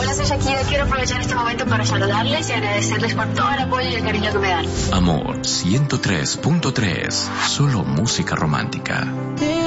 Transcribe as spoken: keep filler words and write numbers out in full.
Hola, soy Shakira. Quiero aprovechar este momento para saludarles y agradecerles por todo el apoyo y el cariño que me dan. Amor ciento tres punto tres. Solo música romántica.